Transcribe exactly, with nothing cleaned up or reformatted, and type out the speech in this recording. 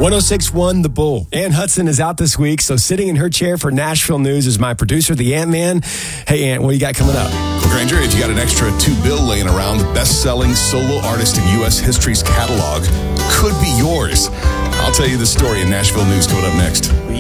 one oh six point one The Bull. Ann Hudson is out this week, so sitting in her chair for Nashville News is my producer, the Ant-Man. Hey, Ant, what do you got coming up? Well, Granger, if you got an extra two bill laying around, the best-selling solo artist in U S history's catalog could be yours. I'll tell you the story in Nashville News coming up next.